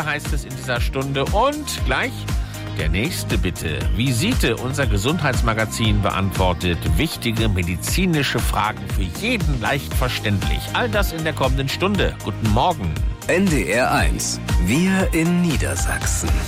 heißt es in dieser Stunde. Und gleich der nächste bitte. Visite, unser Gesundheitsmagazin, beantwortet wichtige medizinische Fragen für jeden leicht verständlich. All das in der kommenden Stunde. Guten Morgen. NDR 1. Wir in Niedersachsen.